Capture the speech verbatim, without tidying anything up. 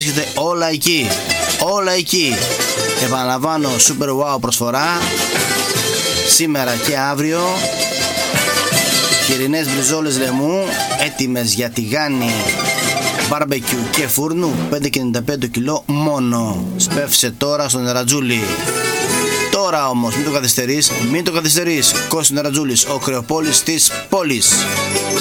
όλα εκεί. Όλα εκεί. Επαναλαμβάνω, super wow προσφορά σήμερα και αύριο. Χοιρινές μπριζόλες λαιμού έτοιμες για τηγάνι, μπάρμπεκιου και φούρνου, πέντε και ενενήντα πέντε το κιλό μόνο. Σπεύσε τώρα στο Νερατζούλι. Τώρα όμως μην το καθυστερείς, μην το καθυστερείς. Κώστας Νερατζούλης, ο κρεοπόλης της πόλης.